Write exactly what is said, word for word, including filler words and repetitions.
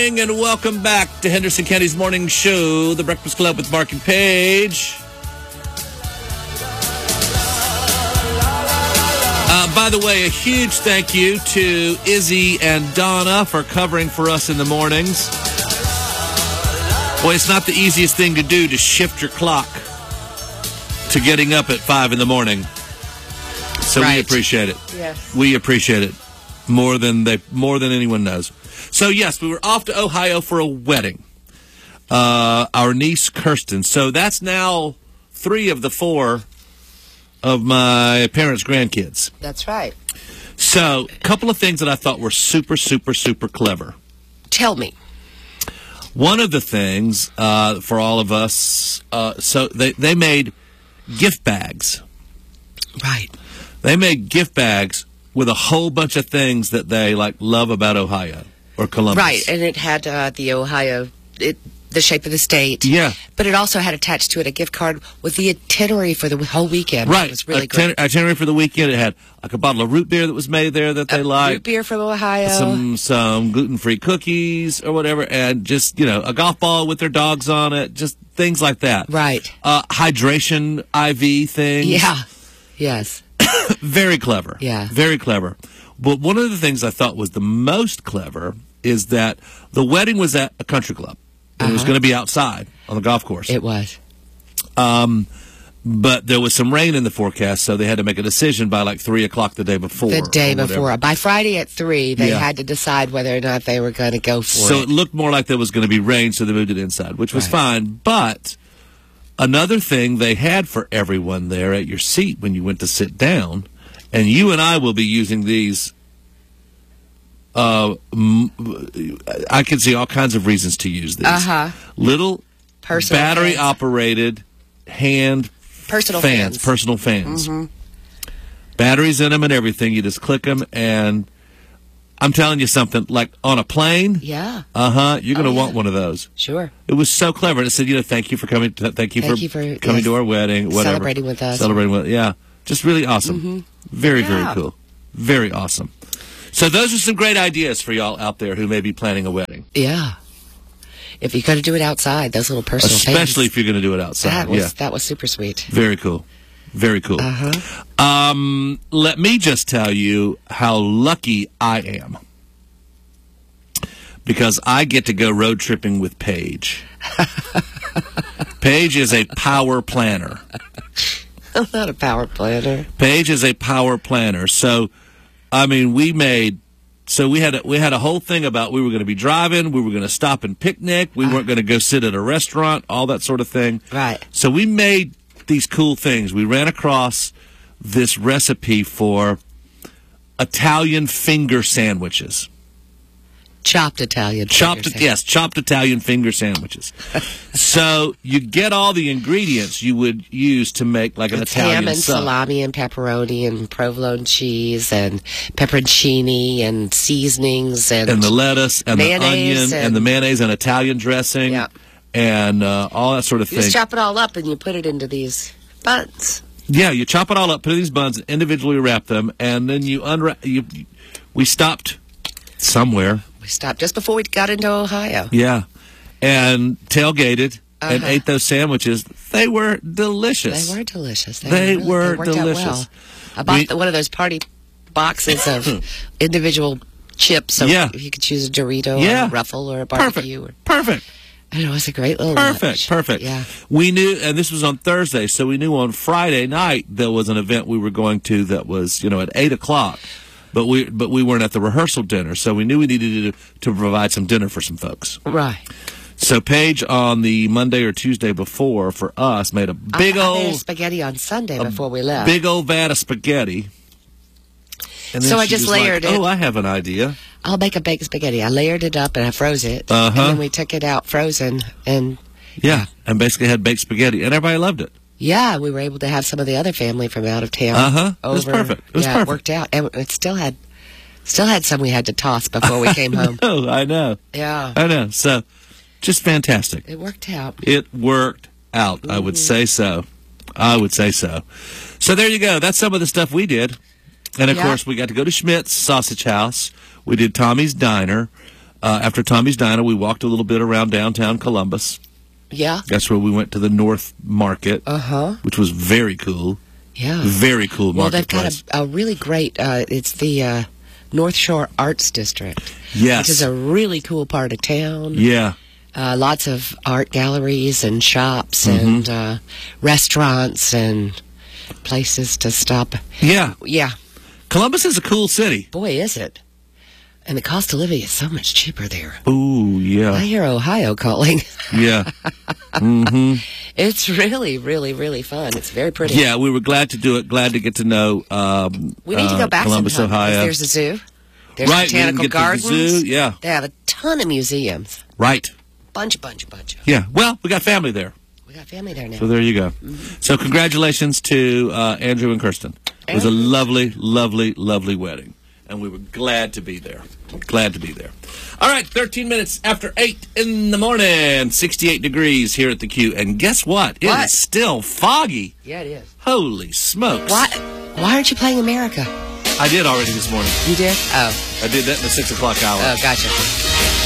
morning, and welcome back to Henderson County's Morning Show, The Breakfast Club with Mark and Paige. Uh, by the way, a huge thank you to Izzy and Donna for covering for us in the mornings. Boy, it's not the easiest thing to do to shift your clock to getting up at five in the morning. So right. we appreciate it. Yes. We appreciate it more than they more than anyone knows. So, yes, we were off to Ohio for a wedding. Uh, our niece, Kirsten. So that's now three of the four of my parents' grandkids. That's right. So, a couple of things that I thought were super, super, super clever. Tell me. One of the things uh, for all of us, uh, so they, they made gift bags. Right. They made gift bags with a whole bunch of things that they, like, love about Ohio. Or Columbus. Right, and it had uh, the Ohio, it, the shape of the state. Yeah. But it also had attached to it a gift card with the itinerary for the whole weekend. Right. It was really Iten- great. Itinerary for the weekend. It had like a bottle of root beer that was made there that they uh, liked. Root beer from Ohio. Some some gluten-free cookies or whatever. And just, you know, a golf ball with their dogs on it. Just things like that. Right. Uh, hydration I V things. Yeah. Yes. Very clever. Yeah. Very clever. But one of the things I thought was the most clever is that the wedding was at a country club. And uh-huh. It was going to be outside on the golf course. It was. Um, but there was some rain in the forecast, so they had to make a decision by like three o'clock the day before. The day before. By Friday at three, they yeah. had to decide whether or not they were going to go for so it. So it looked more like there was going to be rain, so they moved it inside, which was right. fine. But another thing they had for everyone there at your seat when you went to sit down, and you and I will be using these. Uh, I can see all kinds of reasons to use these. Uh-huh. Little personal battery-operated hand personal fans, fans. personal fans. Mm-hmm. Batteries in them and everything. You just click them, and I'm telling you something. Like on a plane, yeah, uh huh. You're going to oh, yeah. want one of those. Sure. It was so clever. And it said, you know, thank you for coming. Thank you, thank for, you for coming yes, to our wedding. Whatever. Celebrating with us. Celebrating with, yeah, just really awesome. Mm-hmm. Very, yeah. very cool. Very awesome. So those are some great ideas for y'all out there who may be planning a wedding. Yeah. If you're going to do it outside, those little personal Especially fans, if you're going to do it outside. That was, yeah. that was super sweet. Very cool. Very cool. Uh-huh. Um, let me just tell you how lucky I am. Because I get to go road tripping with Paige. Paige is a power planner. I'm not a power planner. Paige is a power planner. So, I mean, we made, so we had a, we had a whole thing about we were going to be driving, we were going to stop and picnic, we uh, weren't going to go sit at a restaurant, all that sort of thing. Right. So we made these cool things. We ran across this recipe for Italian finger sandwiches. Chopped Italian chopped, finger yes, chopped Italian finger sandwiches. So you get all the ingredients you would use to make like an it's Italian ham and sub. salami and pepperoni and provolone cheese and pepperoncini and seasonings and and the lettuce and the onion and, and the mayonnaise and Italian dressing yeah. and uh, all that sort of you thing. Just chop it all up and you put it into these buns. Yeah, you chop it all up, put it in these buns, and individually wrap them, and then you unwrap. You, we stopped somewhere. We stopped just before we got into Ohio. Yeah, and tailgated uh-huh. and ate those sandwiches. They were delicious. They were delicious. They, they really, were they worked delicious. Out well. I bought we, the, one of those party boxes of individual chips. So yeah. you could choose a Dorito yeah. or a Ruffle or a barbecue. Perfect. Or, Perfect. And it was a great little Perfect. lunch. Perfect. Yeah. We knew, and this was on Thursday, so we knew on Friday night there was an event we were going to that was, you know, at eight o'clock. But we but we weren't at the rehearsal dinner, so we knew we needed to, to provide some dinner for some folks. Right. So Paige on the Monday or Tuesday before for us made a big I, I old made spaghetti on Sunday before we left. Big old vat of spaghetti. And then so I she just was layered like, it. Oh, I have an idea. I'll make a baked spaghetti. I layered it up and I froze it, uh-huh. and then we took it out frozen and yeah, and basically had baked spaghetti, and everybody loved it. Yeah, we were able to have some of the other family from out of town. Uh huh. Over. It was perfect. It was yeah, perfect. It worked out, and it still had. Still had some we had to toss before we came home. Oh, I know. Yeah. I know. So, just fantastic. It worked out. It worked out. Mm. I would say so. I would say so. So, there you go. That's some of the stuff we did. And, of yeah. course, we got to go to Schmidt's Sausage House. We did Tommy's Diner. uh, after Tommy's Diner, we walked a little bit around downtown Columbus. Yeah. That's where we went to the North Market, Uh-huh. which was very cool. Yeah. Very cool Well, they've marketplace. got a, a really great, uh, it's the uh, North Shore Arts District. Yes. Which is a really cool part of town. Yeah. Uh, lots of art galleries and shops Mm-hmm. and uh, restaurants and places to stop. Yeah. Yeah. Columbus is a cool city. Boy, is it. And the cost of living is so much cheaper there. Ooh, I yeah. hear Ohio calling. Yeah. Mm-hmm. It's really, really, really fun. It's very pretty. Yeah, we were glad to do it. Glad to get to know um, We need to uh, go back Columbus, sometime, because Ohio. there's a zoo. There's Right, we didn't botanical get to the gardens. zoo, yeah. They have a ton of museums. Right. Bunch, bunch, bunch. Yeah. Well, we got family there. We got family there now. So there you go. So congratulations to uh, Andrew and Kirsten. It was a Andrew. lovely, lovely, lovely wedding. And we were glad to be there. Glad to be there. All right, thirteen minutes after eight in the morning. sixty-eight degrees here at the Q. And guess what? It What? is still foggy. Yeah, it is. Holy smokes. Why, why aren't you playing America? I did already this morning. You did? Oh, I did that in the six o'clock hour. oh, gotcha.